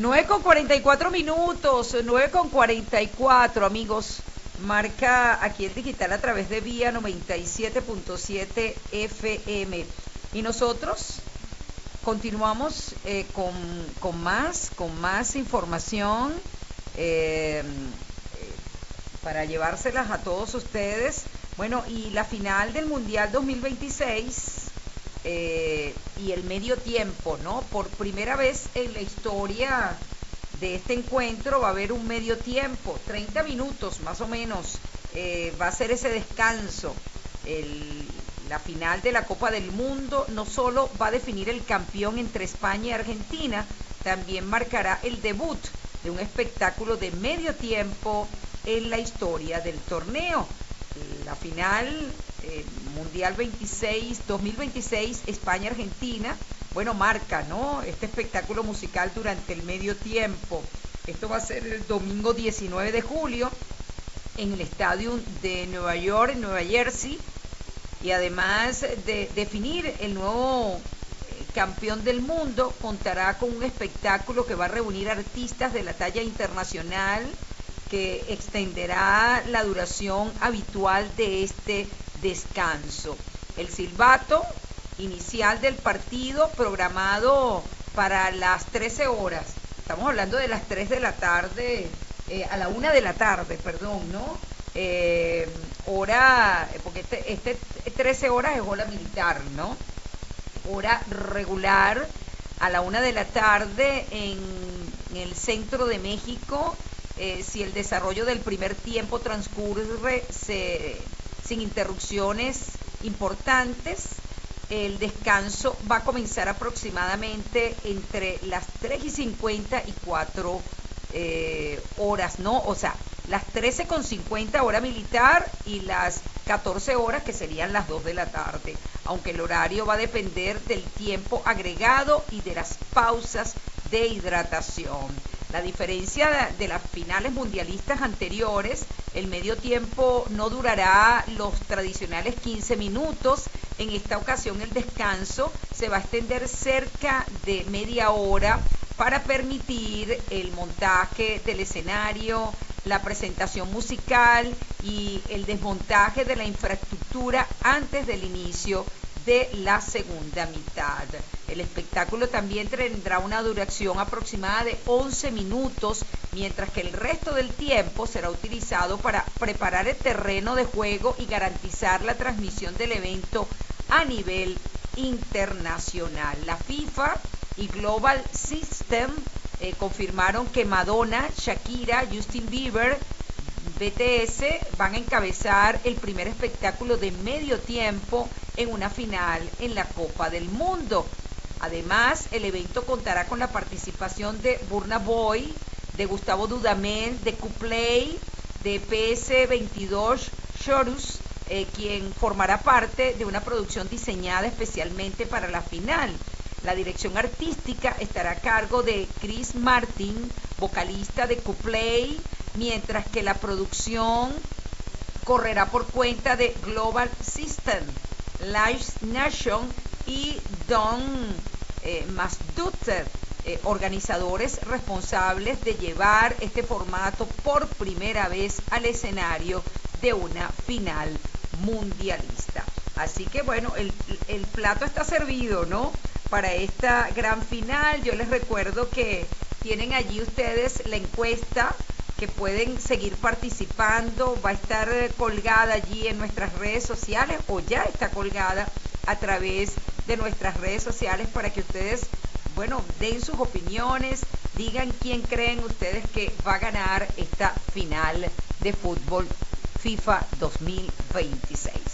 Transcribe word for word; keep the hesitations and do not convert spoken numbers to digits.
nueve con cuarenta y cuatro minutos, nueve con cuarenta y cuatro, amigos. Marca aquí el digital a través de Vía noventa y siete punto siete F M. Y nosotros continuamos eh, con, con más, con más información eh, para llevárselas a todos ustedes. Bueno, y la final del Mundial dos mil veintiséis eh, y el medio tiempo, ¿no? Por primera vez en la historia de este encuentro va a haber un medio tiempo, treinta minutos más o menos, eh, va a ser ese descanso. El, la final de la Copa del Mundo no solo va a definir el campeón entre España y Argentina, también marcará el debut de un espectáculo de medio tiempo en la historia del torneo. La final eh, Mundial veintiséis, dos mil veintiséis, España-Argentina, bueno, marca, ¿no?, este espectáculo musical durante el medio tiempo. Esto va a ser el domingo diecinueve de julio en el estadio de Nueva York, en Nueva Jersey, y además de definir el nuevo eh, campeón del mundo, contará con un espectáculo que va a reunir artistas de la talla internacional, que extenderá la duración habitual de este descanso. El silbato inicial del partido, programado para las trece horas, estamos hablando de las tres de la tarde, eh, a la una de la tarde, perdón, ¿no? Eh, hora, porque este, este trece horas es hora militar, ¿no? Hora regular, a la una de la tarde en, en el centro de México. Eh, si el desarrollo del primer tiempo transcurre se, sin interrupciones importantes, el descanso va a comenzar aproximadamente entre las tres y cincuenta y cuatro eh, horas, ¿no? O sea, las trece con cincuenta hora militar y las catorce horas, que serían las dos de la tarde, aunque el horario va a depender del tiempo agregado y de las pausas de hidratación. La diferencia de las finales mundialistas anteriores, el medio tiempo no durará los tradicionales quince minutos. En esta ocasión el descanso se va a extender cerca de media hora para permitir el montaje del escenario, la presentación musical y el desmontaje de la infraestructura antes del inicio de la segunda mitad. El espectáculo también tendrá una duración aproximada de once minutos, mientras que el resto del tiempo será utilizado para preparar el terreno de juego y garantizar la transmisión del evento a nivel internacional. La FIFA y Global System eh, confirmaron que Madonna, Shakira, Justin Bieber, B T S van a encabezar el primer espectáculo de medio tiempo en una final en la Copa del Mundo. Además, el evento contará con la participación de Burna Boy, de Gustavo Dudamel, de Coldplay, de P S veintidós Chorus, eh, quien formará parte de una producción diseñada especialmente para la final. La dirección artística estará a cargo de Chris Martin, vocalista de Coldplay, mientras que la producción correrá por cuenta de Global System, Live Nation y Don eh, Masduter, eh, organizadores responsables de llevar este formato por primera vez al escenario de una final mundialista. Así que bueno, el, el plato está servido, ¿no?, para esta gran final. Yo les recuerdo que tienen allí ustedes la encuesta, que pueden seguir participando. Va a estar colgada allí en nuestras redes sociales, o ya está colgada a través de nuestras redes sociales, para que ustedes, bueno, den sus opiniones, digan quién creen ustedes que va a ganar esta final de fútbol FIFA dos mil veintiséis.